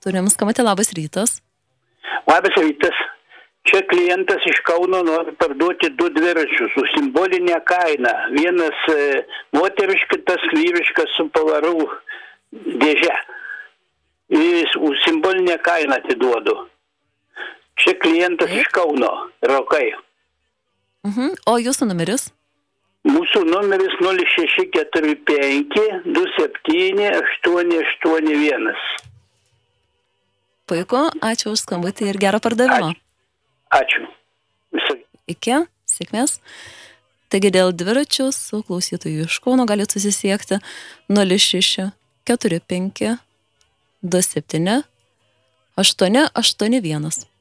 Turim skambutį, labas rytas. Labas rytas. Čia klientas iš Kauno nori parduoti 2 dviračius už simbolinę kainą. Vienas moteriškas, tas vyriškas su pavarų dėže. Jis už simbolinę kainą atiduodu. Čia klientas iš Kauno, Rokai. O jūsų numeris? Mūsų numeris 0645 27 881. Puiku, ačiū už skambutį ir gerą pardavimą. Ačiū. Iki, sėkmės. Taigi dėl dviračių su klausytojų iš Kauno galite susisiekti 06 45 27 881.